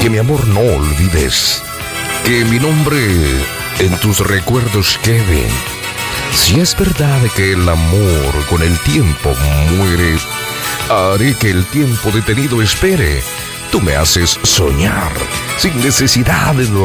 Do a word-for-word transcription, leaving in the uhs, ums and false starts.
que mi amor no olvides, que mi nombre en tus recuerdos quede. Si es verdad que el amor con el tiempo muere, haré que el tiempo detenido espere. Tú me haces soñar sin necesidad de